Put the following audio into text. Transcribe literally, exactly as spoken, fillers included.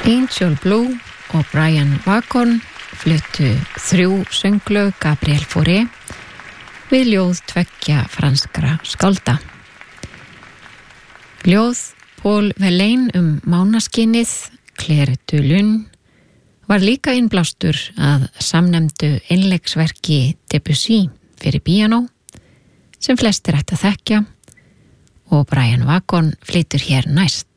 Angel Blue og Brian Wagon fluttu þrjú sönglög Gabriel Fauré við ljóð tveggja franskra skálda. Ljóð Paul Verlaine um mánaskinnið, Claire de Lune, var líka innblástur að samnefndu einleiksverki Debussy fyrir píanó, sem flestir ættu að þekkja, og Brian Wagon flytur hér næst.